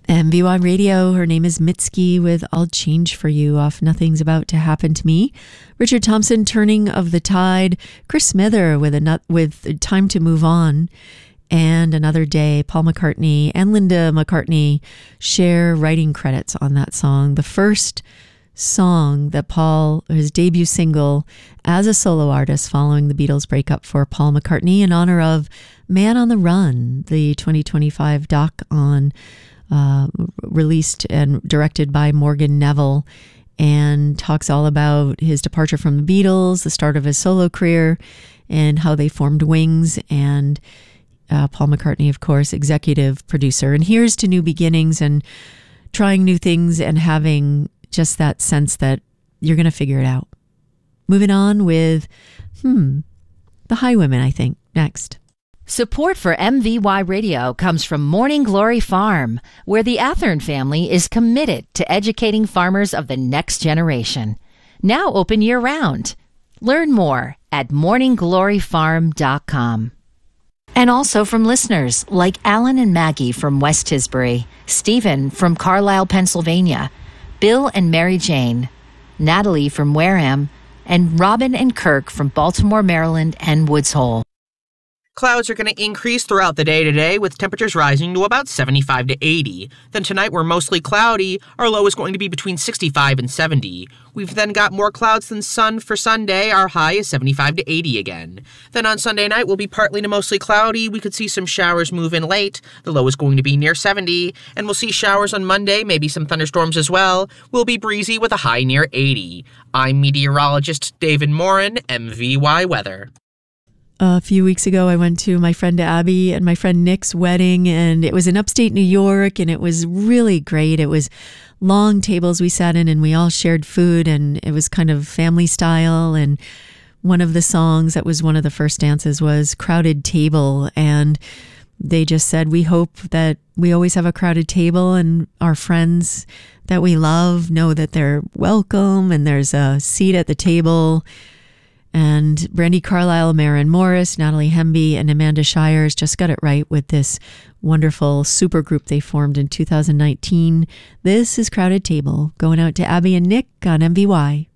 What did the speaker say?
MVY Radio. Her name is Mitski with I'll Change For You off Nothing's About to Happen to Me. Richard Thompson, Turning of the Tide. Chris Smither with Time to Move On. And Another Day. Paul McCartney and Linda McCartney share writing credits on that song. The first song that his debut single as a solo artist following the Beatles breakup for Paul McCartney in honor of Man on the Run, the 2025 doc on released and directed by Morgan Neville, and talks all about his departure from the Beatles, the start of his solo career, and how they formed Wings, and Paul McCartney, of course, executive producer. And here's to new beginnings and trying new things and having just that sense that you're going to figure it out. Moving on with, The Highwomen, I think, next. Support for MVY Radio comes from Morning Glory Farm, where the Athern family is committed to educating farmers of the next generation. Now open year-round. Learn more at morninggloryfarm.com. And also from listeners like Alan and Maggie from West Tisbury, Stephen from Carlisle, Pennsylvania, Bill and Mary Jane, Natalie from Wareham, and Robin and Kirk from Baltimore, Maryland, and Woods Hole. Clouds are going to increase throughout the day today, with temperatures rising to about 75 to 80. Then tonight we're mostly cloudy. Our low is going to be between 65 and 70. We've then got more clouds than sun for Sunday. Our high is 75 to 80 again. Then on Sunday night we'll be partly to mostly cloudy. We could see some showers move in late. The low is going to be near 70. And we'll see showers on Monday, maybe some thunderstorms as well. We'll be breezy with a high near 80. I'm meteorologist David Morin, MVY Weather. A few weeks ago, I went to my friend Abby and my friend Nick's wedding, and it was in upstate New York, and it was really great. It was long tables we sat in, and we all shared food, and it was kind of family style. And one of the songs that was one of the first dances was Crowded Table, and they just said, we hope that we always have a crowded table and our friends that we love know that they're welcome and there's a seat at the table. And Brandy Carlisle, Maren Morris, Natalie Hemby, and Amanda Shires just got it right with this wonderful super group they formed in 2019. This is Crowded Table, going out to Abby and Nick on MVY.